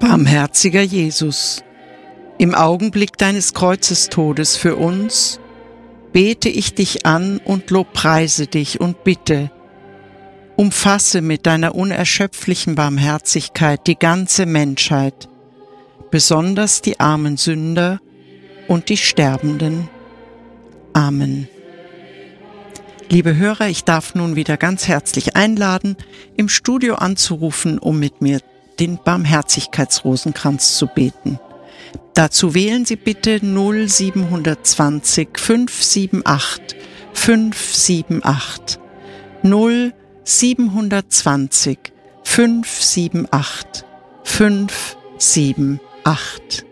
Barmherziger Jesus, im Augenblick deines Kreuzestodes für uns bete ich dich an und lobpreise dich und bitte, umfasse mit deiner unerschöpflichen Barmherzigkeit die ganze Menschheit, besonders die armen Sünder und die Sterbenden. Amen. Liebe Hörer, ich darf nun wieder ganz herzlich einladen, im Studio anzurufen, um mit mir den Barmherzigkeitsrosenkranz zu beten. Dazu wählen Sie bitte 0720 578 578 0720 578 578.